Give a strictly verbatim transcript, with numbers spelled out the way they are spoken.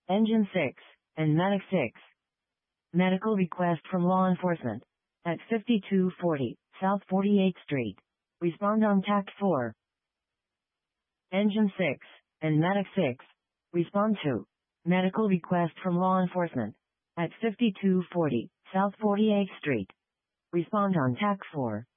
Engine six, and Medic six. Medical request from law enforcement. At fifty-two forty, South forty-eighth Street. Respond on Tact four. Engine six, and Medic six. Respond to. Medical request from law enforcement. At fifty-two forty, South forty-eighth Street. Respond on Tact four.